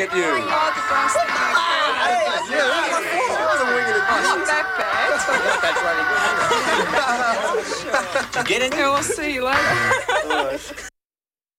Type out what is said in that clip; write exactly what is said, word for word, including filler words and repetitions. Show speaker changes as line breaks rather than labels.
get you.
Oh, you're the best.
Yeah, that wasn't winging it.
Not that bad.
That's right.
Did you get any?
Yeah, we'll see you later.